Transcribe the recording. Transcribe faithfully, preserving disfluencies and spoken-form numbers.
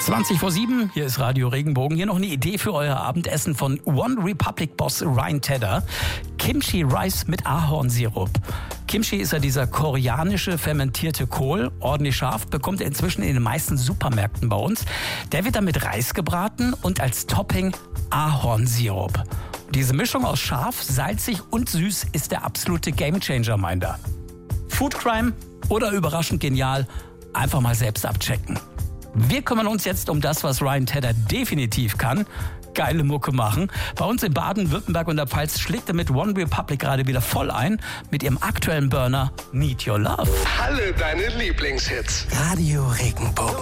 zwanzig vor sieben, hier ist Radio Regenbogen. Hier noch eine Idee für euer Abendessen von One Republic Boss Ryan Tedder. Kimchi Rice mit Ahornsirup. Kimchi ist ja dieser koreanische fermentierte Kohl, ordentlich scharf, bekommt ihr inzwischen in den meisten Supermärkten bei uns. Der wird dann mit Reis gebraten und als Topping Ahornsirup. Diese Mischung aus scharf, salzig und süß ist der absolute Gamechanger, meint er. Food Crime oder überraschend genial, einfach mal selbst abchecken. Wir kümmern uns jetzt um das, was Ryan Tedder definitiv kann. Geile Mucke machen. Bei uns in Baden-Württemberg und der Pfalz schlägt er mit One Republic gerade wieder voll ein. Mit ihrem aktuellen Burner Need Your Love. Alle deine Lieblingshits. Radio Regenbogen.